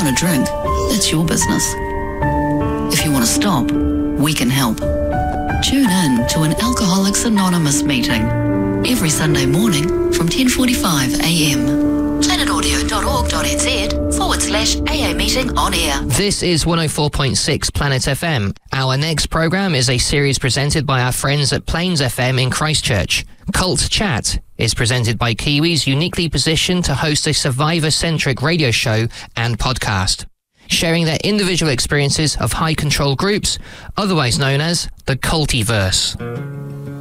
a drink, that's your business. If you want to stop, we can help. Tune in to an Alcoholics Anonymous meeting every Sunday morning from 10:45 a.m. planetaudio.org.nz/AA meeting on air. This is 104.6 Planet FM. Our next programme is a series presented by our friends at Plains FM in Christchurch. Cult Chat is presented by Kiwis uniquely positioned to host a survivor-centric radio show and podcast, sharing their individual experiences of high control groups, otherwise known as the Cultiverse.